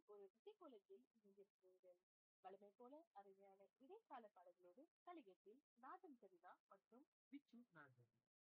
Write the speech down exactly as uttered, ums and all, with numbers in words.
ஒரு இசைக்கோலத்தில் இணைந்திருக்கிறீர்கள். வழமை போல அருமையான இடைக்கால பாடல்களோடு கலிகத்தில் நாதன் சரிதா மற்றும் விச்சு நாதன்.